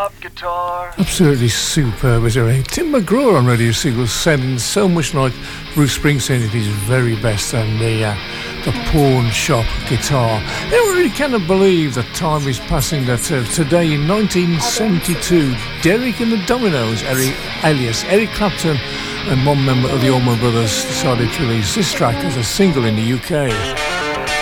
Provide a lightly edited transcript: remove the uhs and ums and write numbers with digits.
shop guitar. Absolutely superb, isn't it? Tim McGraw on Radio Single sounding so much like Bruce Springsteen at his very best, and the pawn shop guitar. I really cannot believe that time is passing, that today in 1972, Derek and the Dominoes, alias Eric Clapton, and one member of the Allman Brothers decided to release this track as a single in the UK.